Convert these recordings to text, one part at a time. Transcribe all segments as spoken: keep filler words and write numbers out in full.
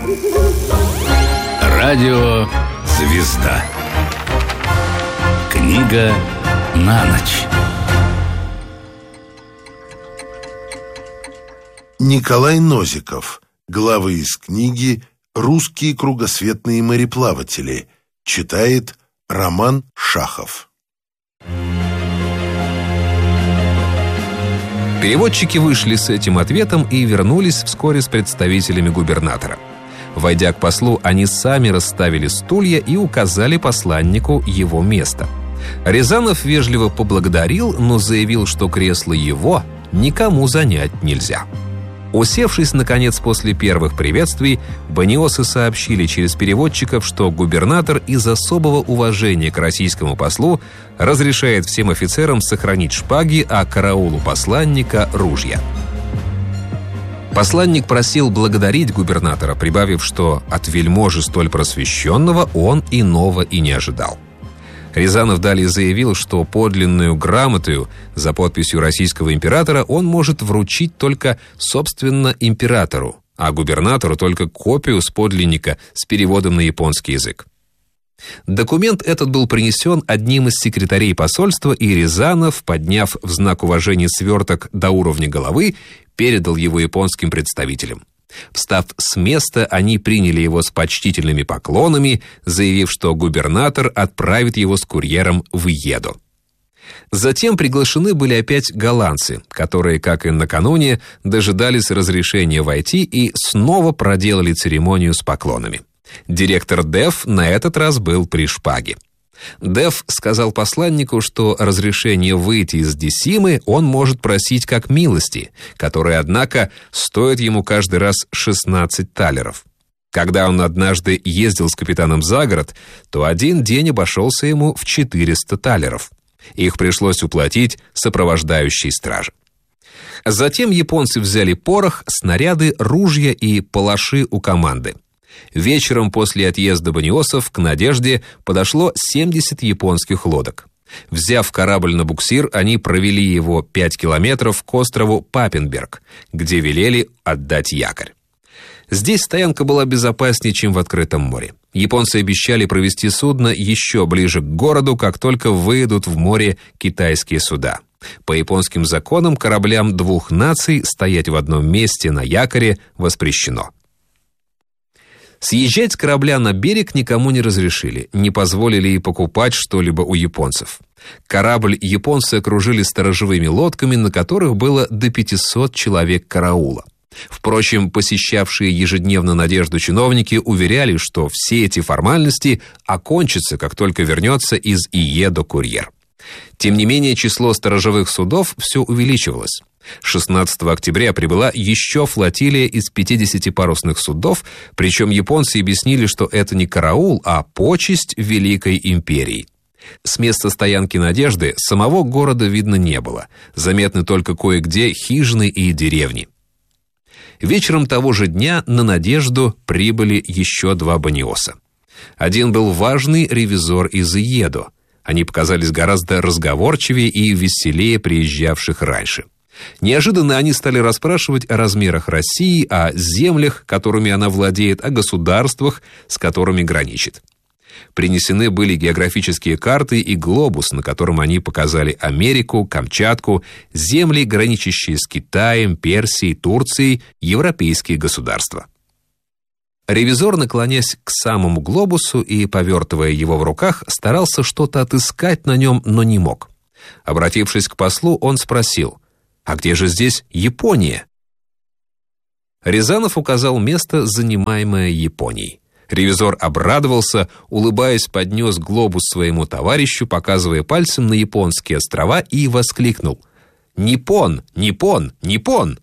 Радио «Звезда». Книга на ночь. Николай Нозиков. Главы из книги «Русские кругосветные мореплаватели». Читает Роман Шахов. Переводчики вышли с этим ответом и вернулись вскоре с представителями губернатора. Войдя к послу, они сами расставили стулья и указали посланнику его место. Рязанов вежливо поблагодарил, но заявил, что кресло его никому занять нельзя. Усевшись, наконец, после первых приветствий, баниосы сообщили через переводчиков, что губернатор из особого уважения к российскому послу разрешает всем офицерам сохранить шпаги, а караулу посланника — ружья. Посланник просил благодарить губернатора, прибавив, что от вельможи столь просвещенного он иного и не ожидал. Рязанов далее заявил, что подлинную грамоту за подписью российского императора он может вручить только, собственно, императору, а губернатору только копию с подлинника с переводом на японский язык. Документ этот был принесен одним из секретарей посольства, и Рязанов, подняв в знак уважения сверток до уровня головы, передал его японским представителям. Встав с места, они приняли его с почтительными поклонами, заявив, что губернатор отправит его с курьером в Иедо. Затем приглашены были опять голландцы, которые, как и накануне, дожидались разрешения войти и снова проделали церемонию с поклонами. Директор Деф на этот раз был при шпаге. Деф сказал посланнику, что разрешение выйти из Десимы он может просить как милости, которые, однако, стоят ему каждый раз шестнадцать талеров. Когда он однажды ездил с капитаном за город, то один день обошелся ему в четыреста талеров. Их пришлось уплатить сопровождающей страже. Затем японцы взяли порох, снаряды, ружья и палаши у команды. Вечером после отъезда баниосов к «Надежде» подошло семьдесят японских лодок. Взяв корабль на буксир, они провели его пять километров к острову Папенберг, где велели отдать якорь. Здесь стоянка была безопаснее, чем в открытом море. Японцы обещали провести судно еще ближе к городу, как только выйдут в море китайские суда. По японским законам кораблям двух наций стоять в одном месте на якоре воспрещено. Съезжать с корабля на берег никому не разрешили, не позволили и покупать что-либо у японцев. Корабль японцы окружили сторожевыми лодками, на которых было до пятисот человек караула. Впрочем, посещавшие ежедневно «Надежду» чиновники уверяли, что все эти формальности окончатся, как только вернется из Иедо курьер. Тем не менее, число сторожевых судов все увеличивалось. шестнадцатого октября прибыла еще флотилия из пятидесяти парусных судов, причем японцы объяснили, что это не караул, а почесть Великой империи. С места стоянки «Надежды» самого города видно не было, заметны только кое-где хижины и деревни. Вечером того же дня на «Надежду» прибыли еще два баниоса. Один был важный ревизор из Иедо. Они показались гораздо разговорчивее и веселее приезжавших раньше. Неожиданно они стали расспрашивать о размерах России, о землях, которыми она владеет, о государствах, с которыми граничит. Принесены были географические карты и глобус, на котором они показали Америку, Камчатку, земли, граничащие с Китаем, Персией, Турцией, европейские государства. Ревизор, наклонясь к самому глобусу и повертывая его в руках, старался что-то отыскать на нем, но не мог. Обратившись к послу, он спросил: «А где же здесь Япония?» Рязанов указал место, занимаемое Японией. Ревизор обрадовался, улыбаясь, поднес глобус своему товарищу, показывая пальцем на японские острова, и воскликнул: «Ниппон! Ниппон! Ниппон!»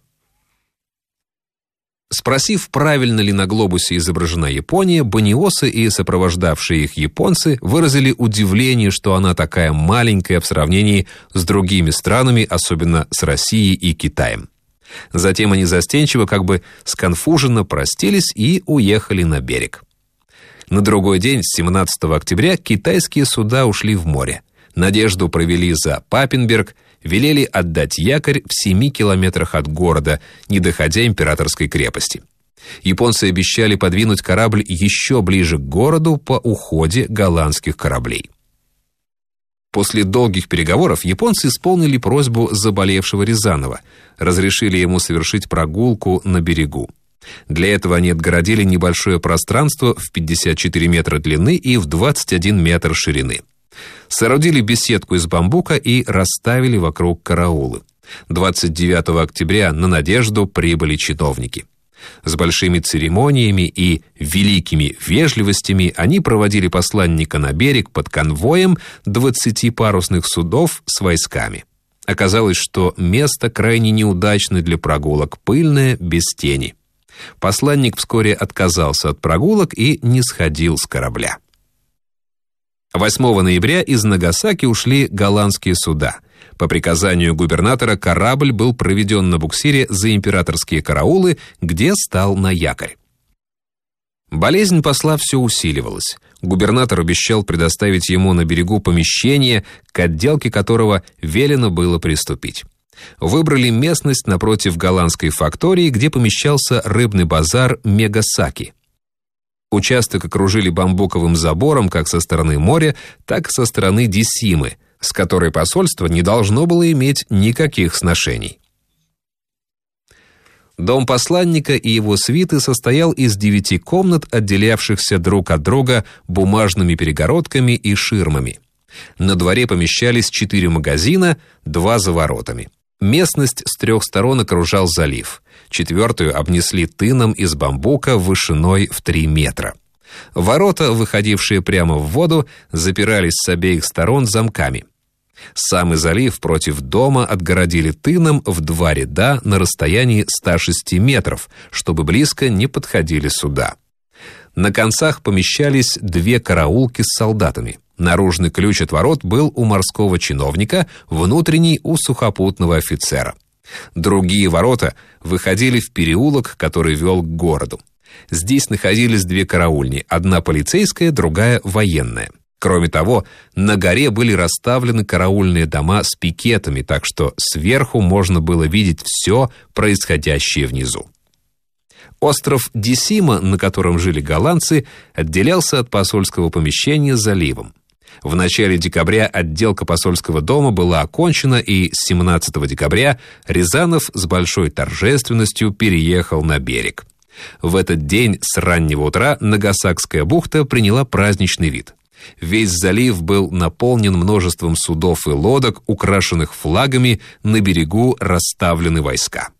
Спросив, правильно ли на глобусе изображена Япония, баниосы и сопровождавшие их японцы выразили удивление, что она такая маленькая в сравнении с другими странами, особенно с Россией и Китаем. Затем они застенчиво, как бы сконфуженно простились и уехали на берег. На другой день, семнадцатого октября, китайские суда ушли в море. «Надежду» провели за Папенберг, велели отдать якорь в семи километрах от города, не доходя императорской крепости. Японцы обещали подвинуть корабль еще ближе к городу по уходе голландских кораблей. После долгих переговоров японцы исполнили просьбу заболевшего Рязанова, разрешили ему совершить прогулку на берегу. Для этого они отгородили небольшое пространство в пятьдесят четыре метра длины и в двадцать один метр ширины. Соорудили беседку из бамбука и расставили вокруг караулы. двадцать девятого октября на Надежду прибыли чиновники. С большими церемониями и великими вежливостями они проводили посланника на берег под конвоем двадцати парусных судов с войсками. Оказалось, что место крайне неудачное для прогулок, пыльное, без тени. Посланник вскоре отказался от прогулок и не сходил с корабля. восьмого ноября из Нагасаки ушли голландские суда. По приказанию губернатора корабль был проведен на буксире за императорские караулы, где стал на якорь. Болезнь посла все усиливалась. Губернатор обещал предоставить ему на берегу помещение, к отделке которого велено было приступить. Выбрали местность напротив голландской фактории, где помещался рыбный базар Мегасаки. Участок окружили бамбуковым забором как со стороны моря, так и со стороны Десимы, с которой посольство не должно было иметь никаких сношений. Дом посланника и его свиты состоял из девяти комнат, отделявшихся друг от друга бумажными перегородками и ширмами. На дворе помещались четыре магазина, два за воротами. Местность с трех сторон окружал залив. Четвертую обнесли тыном из бамбука вышиной в три метра. Ворота, выходившие прямо в воду, запирались с обеих сторон замками. Самый залив против дома отгородили тыном в два ряда на расстоянии ста шести метров, чтобы близко не подходили суда. На концах помещались две караулки с солдатами. Наружный ключ от ворот был у морского чиновника, внутренний у сухопутного офицера. Другие ворота выходили в переулок, который вел к городу. Здесь находились две караульни, одна полицейская, другая военная. Кроме того, на горе были расставлены караульные дома с пикетами, так что сверху можно было видеть все происходящее внизу. Остров Десима, на котором жили голландцы, отделялся от посольского помещения заливом. В начале декабря отделка посольского дома была окончена, и семнадцатого декабря Рязанов с большой торжественностью переехал на берег. В этот день с раннего утра Нагасакская бухта приняла праздничный вид. Весь залив был наполнен множеством судов и лодок, украшенных флагами, на берегу расставлены войска.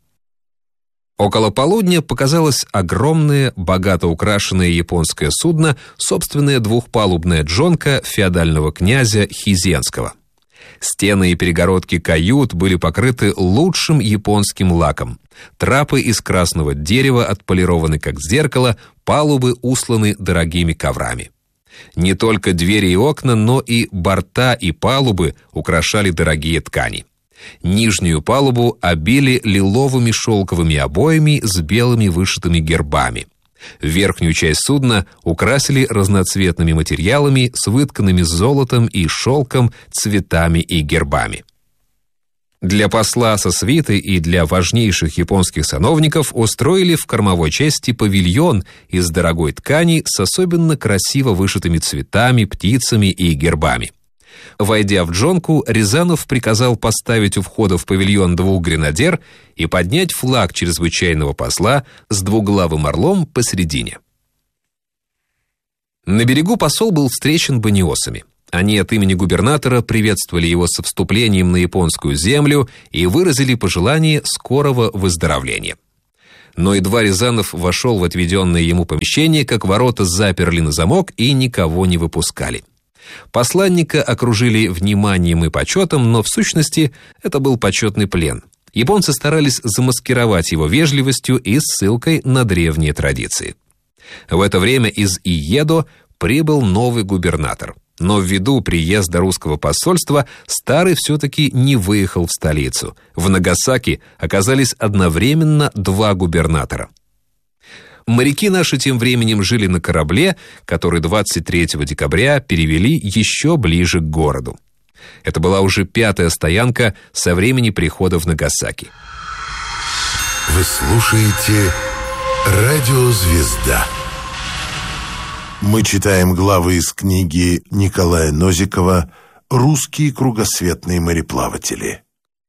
Около полудня показалось огромное, богато украшенное японское судно, собственная двухпалубная джонка феодального князя Хизенского. Стены и перегородки кают были покрыты лучшим японским лаком. Трапы из красного дерева отполированы как зеркало, палубы усланы дорогими коврами. Не только двери и окна, но и борта и палубы украшали дорогие ткани. Нижнюю палубу обили лиловыми шелковыми обоями с белыми вышитыми гербами. Верхнюю часть судна украсили разноцветными материалами с вытканными золотом и шелком, цветами и гербами. Для посла со свитой и для важнейших японских сановников устроили в кормовой части павильон из дорогой ткани с особенно красиво вышитыми цветами, птицами и гербами. Войдя в джонку, Рязанов приказал поставить у входа в павильон двух гренадер и поднять флаг чрезвычайного посла с двуглавым орлом посередине. На берегу посол был встречен баниосами. Они от имени губернатора приветствовали его со вступлением на японскую землю и выразили пожелание скорого выздоровления. Но едва Рязанов вошел в отведенное ему помещение, как ворота заперли на замок и никого не выпускали. Посланника окружили вниманием и почетом, но в сущности это был почетный плен. Японцы старались замаскировать его вежливостью и ссылкой на древние традиции. В это время из Иедо прибыл новый губернатор. Но ввиду приезда русского посольства старый все-таки не выехал в столицу. В Нагасаки оказались одновременно два губернатора. Моряки наши тем временем жили на корабле, который двадцать третьего декабря перевели еще ближе к городу. Это была уже пятая стоянка со времени прихода в Нагасаки. Вы слушаете Радиозвезда. Мы читаем главы из книги Николая Нозикова «Русские кругосветные мореплаватели».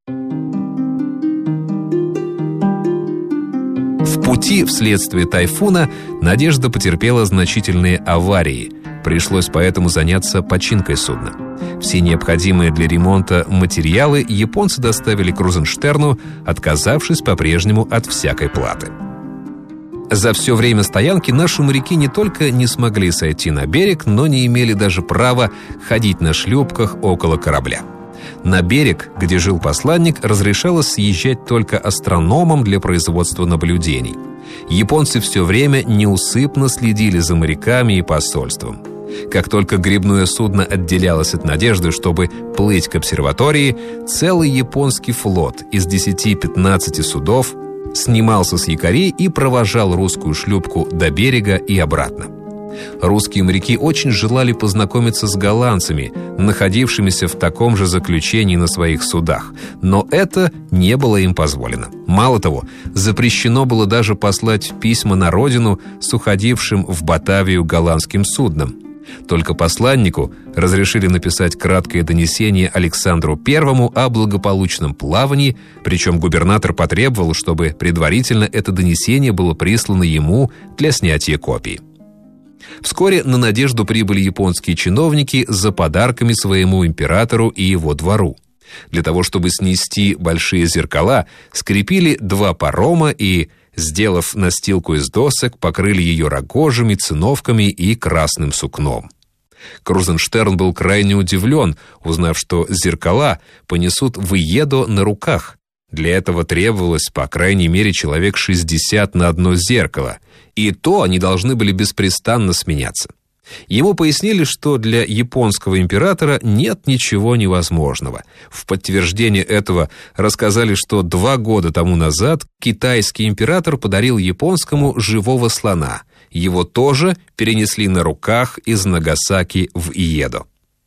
В пути вследствие тайфуна «Надежда» потерпела значительные аварии. Пришлось поэтому заняться починкой судна. Все необходимые для ремонта материалы японцы доставили Крузенштерну, отказавшись по-прежнему от всякой платы. За все время стоянки наши моряки не только не смогли сойти на берег, но не имели даже права ходить на шлюпках около корабля. На берег, где жил посланник, разрешалось съезжать только астрономам для производства наблюдений. Японцы все время неусыпно следили за моряками и посольством. Как только гребное судно отделялось от «Надежды», чтобы плыть к обсерватории, целый японский флот из десяти-пятнадцати судов снимался с якорей и провожал русскую шлюпку до берега и обратно. Русские моряки очень желали познакомиться с голландцами, находившимися в таком же заключении на своих судах, но это не было им позволено. Мало того, запрещено было даже послать письма на родину с уходившим в Батавию голландским судном. Только посланнику разрешили написать краткое донесение Александру Первому о благополучном плавании, причем губернатор потребовал, чтобы предварительно это донесение было прислано ему для снятия копий. Вскоре на «Надежду» прибыли японские чиновники за подарками своему императору и его двору. Для того, чтобы снести большие зеркала, скрепили два парома и, сделав настилку из досок, покрыли ее рогожами, циновками и красным сукном. Крузенштерн был крайне удивлен, узнав, что зеркала понесут в Иедо на руках. Для этого требовалось, по крайней мере, человек шестьдесят на одно зеркало, и то они должны были беспрестанно сменяться. Ему пояснили, что для японского императора нет ничего невозможного. В подтверждение этого рассказали, что два года тому назад китайский император подарил японскому живого слона. Его тоже перенесли на руках из Нагасаки в Иедо.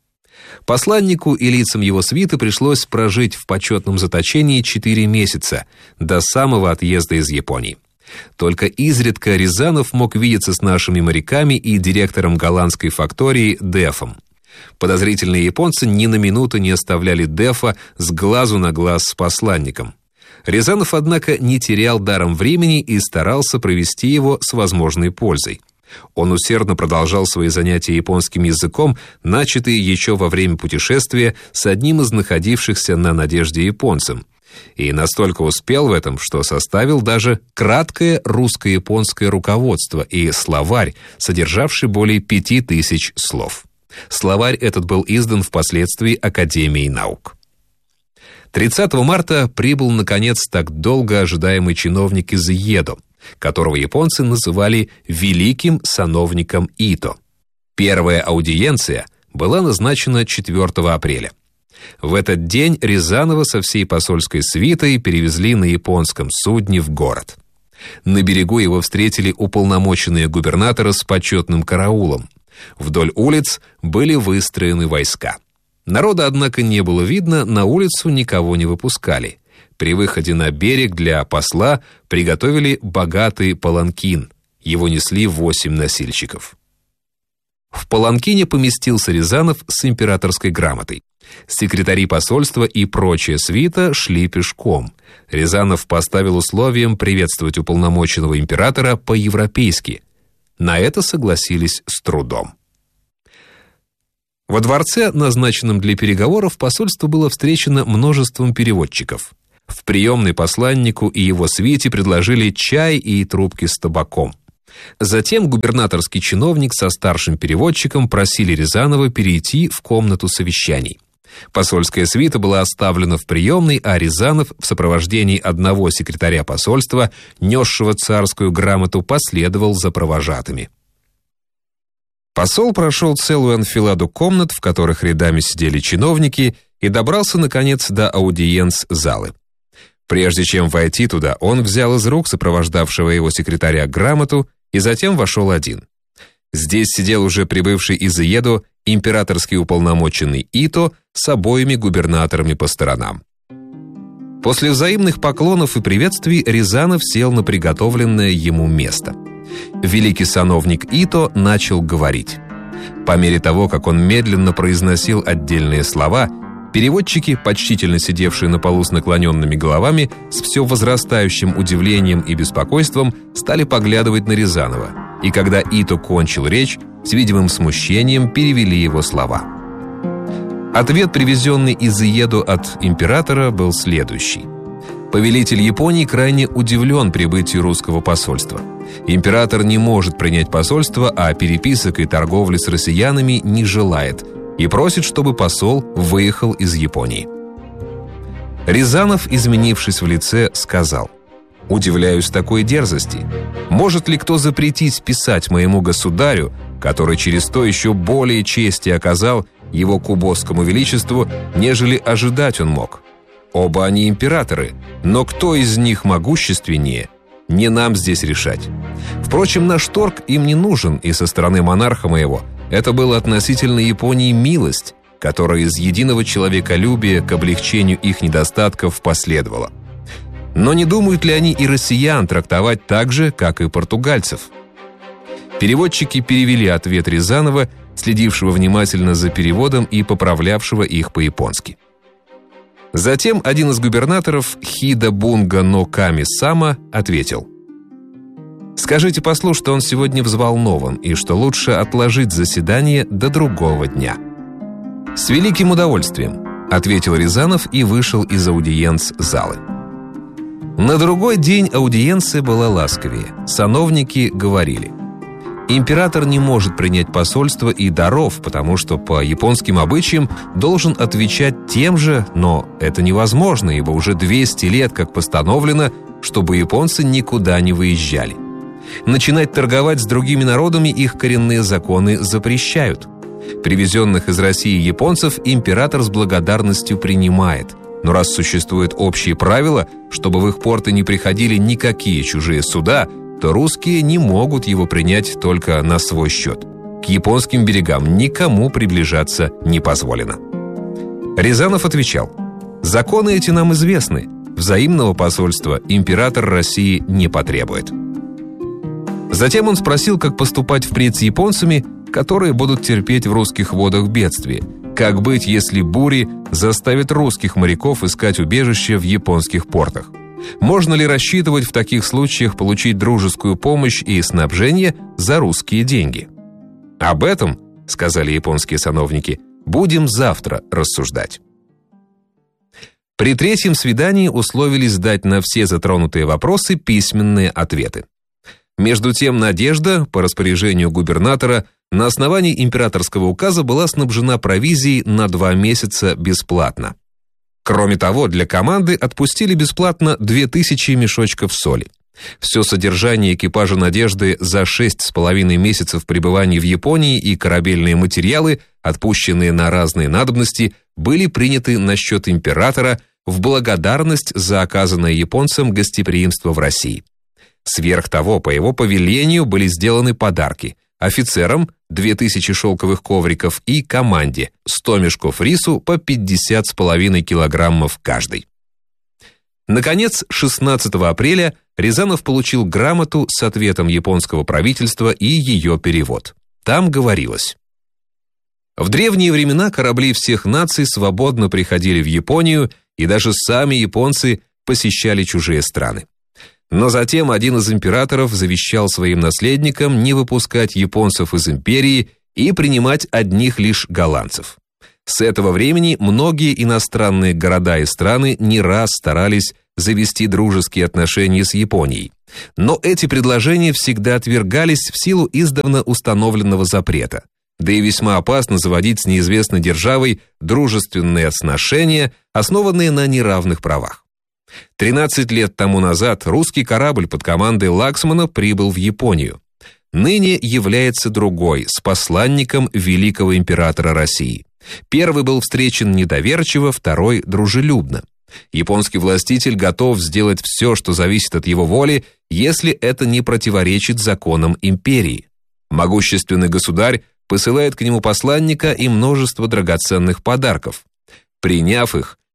Посланнику и лицам его свиты пришлось прожить в почетном заточении четыре месяца, до самого отъезда из Японии. Только изредка Рязанов мог видеться с нашими моряками и директором голландской фактории Дефом. Подозрительные японцы ни на минуту не оставляли Дефа с глазу на глаз с посланником. Рязанов, однако, не терял даром времени и старался провести его с возможной пользой. Он усердно продолжал свои занятия японским языком, начатые еще во время путешествия с одним из находившихся на «Надежде» японцем. И настолько успел в этом, что составил даже краткое русско-японское руководство и словарь, содержавший более пяти тысяч слов. Словарь этот был издан впоследствии Академией наук. тридцатого марта прибыл, наконец, так долго ожидаемый чиновник из Иедо, которого японцы называли «великим сановником Ито». Первая аудиенция была назначена четвёртого апреля. В этот день Рязанова со всей посольской свитой перевезли на японском судне в город. На берегу его встретили уполномоченные губернатора с почетным караулом. Вдоль улиц были выстроены войска. Народа, однако, не было видно, на улицу никого не выпускали. При выходе на берег для посла приготовили богатый паланкин. Его несли восемь носильщиков. В паланкине поместился Рязанов с императорской грамотой. Секретари посольства и прочая свита шли пешком. Рязанов поставил условием приветствовать уполномоченного императора по-европейски. На это согласились с трудом. Во дворце, назначенном для переговоров, посольство было встречено множеством переводчиков. В приемной посланнику и его свите предложили чай и трубки с табаком. Затем губернаторский чиновник со старшим переводчиком просили Рязанова перейти в комнату совещаний. Посольская свита была оставлена в приемной, а Рязанов в сопровождении одного секретаря посольства, несшего царскую грамоту, последовал за провожатыми. Посол прошел целую анфиладу комнат, в которых рядами сидели чиновники, и добрался, наконец, до аудиенц-залы. Прежде чем войти туда, он взял из рук сопровождавшего его секретаря грамоту и затем вошел один. Здесь сидел уже прибывший из Иедо императорский уполномоченный Ито с обоими губернаторами по сторонам. После взаимных поклонов и приветствий Рязанов сел на приготовленное ему место. Великий сановник Ито начал говорить. По мере того, как он медленно произносил отдельные слова, переводчики, почтительно сидевшие на полу с наклоненными головами, с все возрастающим удивлением и беспокойством стали поглядывать на Рязанова. И когда Ито кончил речь, с видимым смущением перевели его слова. Ответ, привезенный из Иедо от императора, был следующий. Повелитель Японии крайне удивлен прибытию русского посольства. Император не может принять посольство, а переписок и торговли с россиянами не желает и просит, чтобы посол выехал из Японии. Рязанов, изменившись в лице, сказал: «Удивляюсь такой дерзости. Может ли кто запретить писать моему государю, который через то еще более чести оказал его кубосскому величеству, нежели ожидать он мог? Оба они императоры, но кто из них могущественнее, не нам здесь решать. Впрочем, наш торг им не нужен, и со стороны монарха моего это было относительно Японии милость, которая из единого человеколюбия к облегчению их недостатков последовала. Но не думают ли они и россиян трактовать так же, как и португальцев?» Переводчики перевели ответ Рязанова, следившего внимательно за переводом и поправлявшего их по-японски. Затем один из губернаторов, Хида Бунга но Ками-сама, ответил: «Скажите послу, что он сегодня взволнован и что лучше отложить заседание до другого дня». «С великим удовольствием», — ответил Рязанов и вышел из аудиенц-залы. На другой день аудиенция была ласковее. Сановники говорили: император не может принять посольство и даров, потому что по японским обычаям должен отвечать тем же, но это невозможно, ибо уже двести лет как постановлено, чтобы японцы никуда не выезжали. Начинать торговать с другими народами их коренные законы запрещают. Привезенных из России японцев император с благодарностью принимает. Но раз существуют общие правила, чтобы в их порты не приходили никакие чужие суда, то русские не могут его принять только на свой счет. К японским берегам никому приближаться не позволено. Рязанов отвечал: «Законы эти нам известны. Взаимного посольства император России не потребует». Затем он спросил, как поступать впредь с японцами, которые будут терпеть в русских водах бедствие. Как быть, если бури заставят русских моряков искать убежище в японских портах? Можно ли рассчитывать в таких случаях получить дружескую помощь и снабжение за русские деньги? «Об этом, — сказали японские сановники, — будем завтра рассуждать». При третьем свидании условились дать на все затронутые вопросы письменные ответы. Между тем Надежда, по распоряжению губернатора, на основании императорского указа была снабжена провизией на два месяца бесплатно. Кроме того, для команды отпустили бесплатно две тысячи мешочков соли. Все содержание экипажа «Надежды» за шесть с половиной месяцев пребывания в Японии и корабельные материалы, отпущенные на разные надобности, были приняты на счет императора в благодарность за оказанное японцам гостеприимство в России. Сверх того, по его повелению были сделаны подарки: офицерам две тысячи шелковых ковриков и команде сто мешков рису по пятьдесят с половиной килограммов каждый. Наконец, шестнадцатого апреля Рязанов получил грамоту с ответом японского правительства и ее перевод. Там говорилось: в древние времена корабли всех наций свободно приходили в Японию, и даже сами японцы посещали чужие страны. Но затем один из императоров завещал своим наследникам не выпускать японцев из империи и принимать одних лишь голландцев. С этого времени многие иностранные города и страны не раз старались завести дружеские отношения с Японией. Но эти предложения всегда отвергались в силу издавна установленного запрета. Да и весьма опасно заводить с неизвестной державой дружественные отношения, основанные на неравных правах. тринадцать лет тому назад русский корабль под командой Лаксмана прибыл в Японию. Ныне является другой, с посланником великого императора России. Первый был встречен недоверчиво, второй — дружелюбно. Японский властитель готов сделать все, что зависит от его воли, если это не противоречит законам империи. Могущественный государь посылает к нему посланника и множество драгоценных подарков. Приняв их,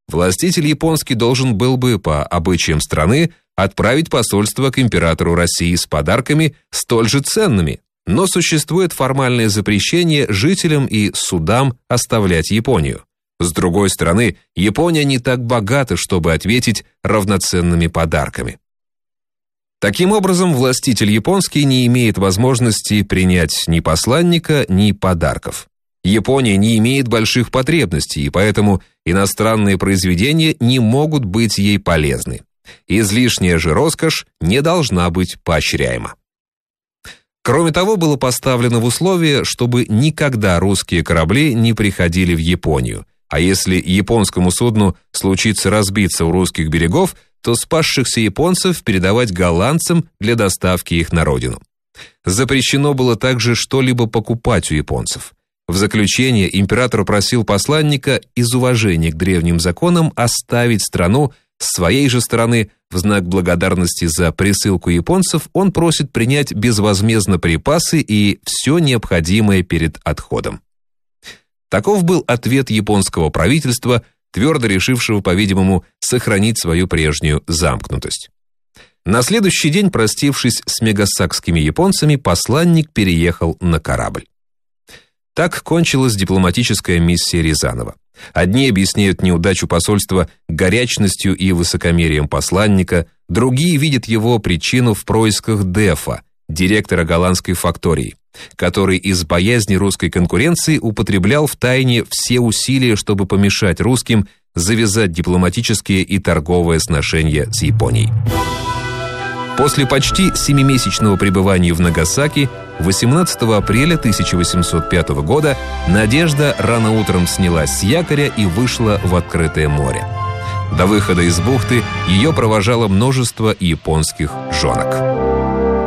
властитель японский должен был бы по обычаям страны отправить посольство к императору России с подарками столь же ценными, но существует формальное запрещение жителям и судам оставлять Японию. С другой стороны, Япония не так богата, чтобы ответить равноценными подарками. Таким образом, властитель японский не имеет возможности принять ни посланника, ни подарков. Япония не имеет больших потребностей, и поэтому иностранные произведения не могут быть ей полезны. Излишняя же роскошь не должна быть поощряема. Кроме того, было поставлено в условие, чтобы никогда русские корабли не приходили в Японию, а если японскому судну случится разбиться у русских берегов, то спасшихся японцев передавать голландцам для доставки их на родину. Запрещено было также что-либо покупать у японцев. В заключение император просил посланника из уважения к древним законам оставить страну. С своей же стороны, в знак благодарности за присылку японцев, он просит принять безвозмездно припасы и все необходимое перед отходом. Таков был ответ японского правительства, твердо решившего, по-видимому, сохранить свою прежнюю замкнутость. На следующий день, простившись с мегасакскими японцами, посланник переехал на корабль. Так кончилась дипломатическая миссия Рязанова. Одни объясняют неудачу посольства горячностью и высокомерием посланника, другие видят его причину в происках Дефа, директора голландской фактории, который из боязни русской конкуренции употреблял втайне все усилия, чтобы помешать русским завязать дипломатические и торговые сношения с Японией. После почти семимесячного пребывания в Нагасаки восемнадцатого апреля тысяча восемьсот пятого года «Надежда» рано утром снялась с якоря и вышла в открытое море. До выхода из бухты ее провожало множество японских жонок.